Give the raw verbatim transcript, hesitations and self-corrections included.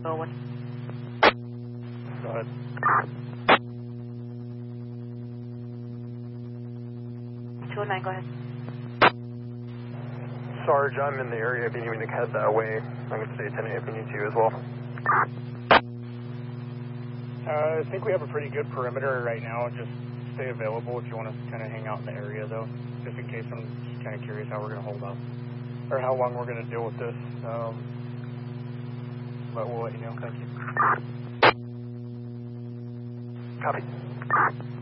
oh one. Go ahead. two oh nine, go ahead. Sarge, I'm in the area if you need me to head that way. I can stay ten A if you need to as well. Uh, I think we have a pretty good perimeter right now. Just stay available if you want to kind of hang out in the area, though, just in case. I'm just kind of curious how we're going to hold up, or how long we're going to deal with this. Um, but we'll let you know. Thank you. Copy.